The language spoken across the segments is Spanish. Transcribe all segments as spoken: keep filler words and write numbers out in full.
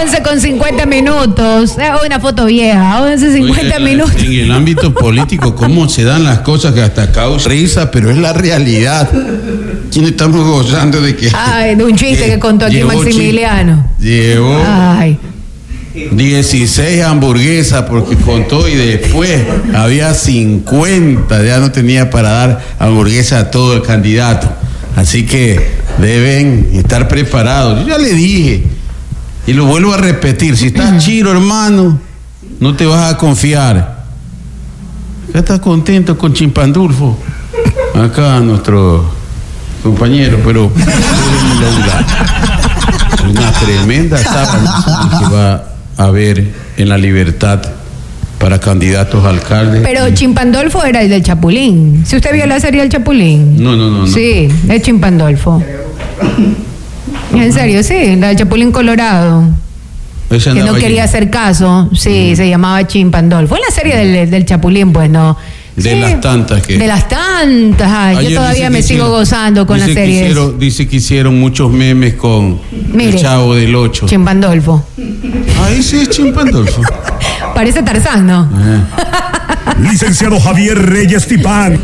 once con cincuenta minutos. Eh, una foto vieja, once cincuenta minutos. En el ámbito político, cómo se dan las cosas que hasta causa risa, pero es la realidad. ¿Quién estamos gozando de que... Ay, de un chiste que, que contó aquí Maximiliano. Llevó Ay. dieciséis hamburguesas porque contó y después había cincuenta, ya no tenía para dar hamburguesa a todo el candidato. Así que deben estar preparados. Yo ya le dije y lo vuelvo a repetir, si estás chiro, hermano, no te vas a confiar. Ya estás contento con Chimpandulfo, acá nuestro compañero, pero una tremenda sábana que va a haber en La Libertad para candidatos a alcaldes. Pero Chimpandolfo era el del Chapulín. Si usted vio la serie del Chapulín. No, no, no. no. Sí, es Chimpandolfo. En serio, sí, la del Chapulín Colorado. Esa que no quería allí. hacer caso. Sí, uh-huh. Se llamaba Chimpandolfo. Fue la serie del, del Chapulín, pues, ¿no? De sí, las tantas que... De las tantas. Ay, yo todavía me sigo hicieron, gozando con la serie. Hicieron, dice que hicieron muchos memes con Mire, el Chavo del Ocho. Chimpandolfo. Ahí sí es Chimpandolfo. Parece Tarzán, ¿no? Ah. Licenciado Javier Reyes Tipán.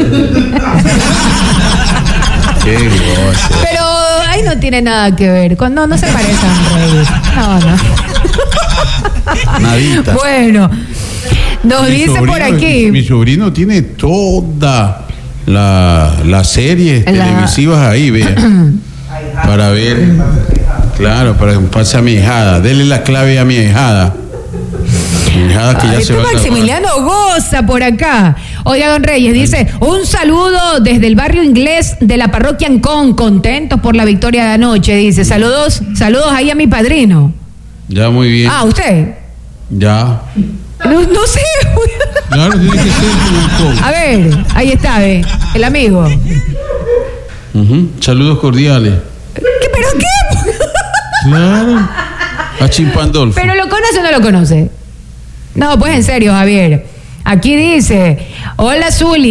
Qué gozo. Pero ahí no tiene nada que ver. Cuando no se parecen Reyes. No, no. Nadita. Bueno, nos mi dice sobrino, por aquí. Mi sobrino tiene toda la, la series la... televisivas ahí, vea. Para ver. Claro, para que pase a mi hijada. Dele la clave a mi hijada. Que ya Ay, se va Maximiliano goza por acá. Oiga, don Reyes, dice, un saludo desde el barrio inglés de la parroquia Ancón, contentos por la victoria de anoche, dice, saludos, saludos ahí a mi padrino. Ya, muy bien. Ah, ¿usted? Ya. No, no sé. Claro, tiene que ser un A ver, ahí está, ve, el amigo. Uh-huh. Saludos cordiales. ¿Qué, pero qué? Claro. A Chimpandolfo. ¿Pero lo conoce o no lo conoce? No, pues en serio, Javier. Aquí dice, hola Zuli.